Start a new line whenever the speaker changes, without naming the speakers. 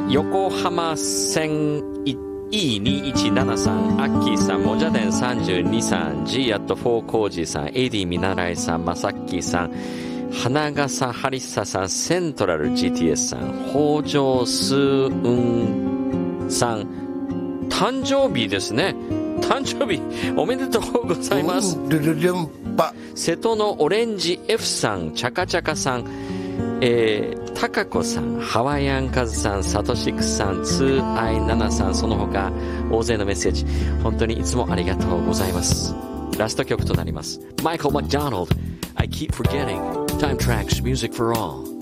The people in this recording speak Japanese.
横浜線E2173、アッキーさん、もじゃでん32さん、G アット4コージーさん、エディ見習いさん、まさっきーさん、花笠ハリッサさん、セントラル GTS さん、北条スーンさん、誕生日ですね。誕生日おめでとうございます。瀬戸のオレンジ F さん、チャカチャカさん、タカコさん、ハワイアンカズさん、サトシックさん、2i7 さん、その他大勢のメッセージ本当にいつもありがとうございます。ラスト曲となります。マイケル・マクドナルド I keep forgetting Time Tracks Music for All